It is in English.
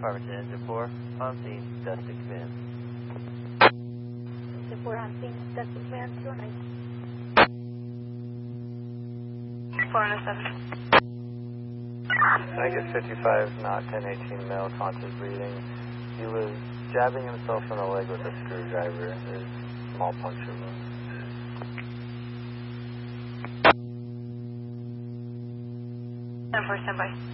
Farmington, Engine 4, on scene, Dusty Command. Engine 4 on scene, Dusty Command, 209. 407. I get 55, not 1018 male, conscious breathing. He was jabbing himself in the leg with a screwdriver. There's a small puncture wound. 10-4, standby.